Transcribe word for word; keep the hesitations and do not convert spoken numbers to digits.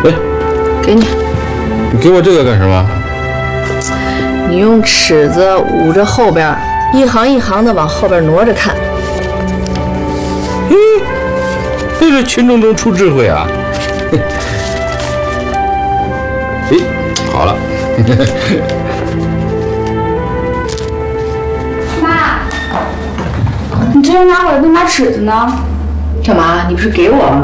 哎， 给你。 你给我这个干什么？ 你用尺子捂着后边，一行一行的往后边挪着看。 嗯，这是群众中出智慧啊！哎，好了。 妈，你居然拿我的那把尺子呢？ 干嘛？你不是给我了吗？